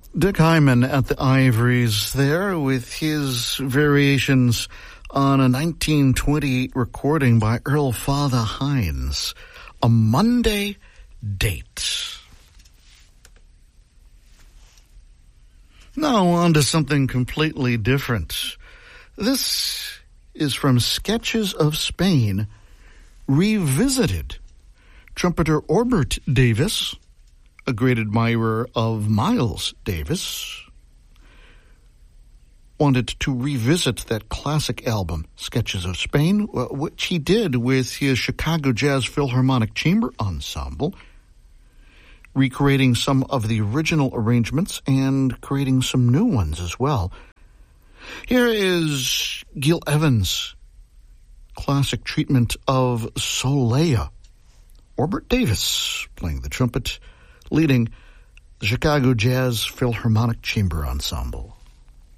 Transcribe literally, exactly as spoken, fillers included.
Dick Hyman at the Ivories there with his variations on a nineteen twenty-eight recording by Earl Father Hines, A Monday Date. Now on to something completely different. This is from Sketches of Spain, Revisited. Trumpeter Orbert Davis, a great admirer of Miles Davis, wanted to revisit that classic album, Sketches of Spain, which he did with his Chicago Jazz Philharmonic Chamber Ensemble, recreating some of the original arrangements and creating some new ones as well. Here is Gil Evans' classic treatment of Soleil. Orbert Davis playing the trumpet, leading the Chicago Jazz Philharmonic Chamber Ensemble.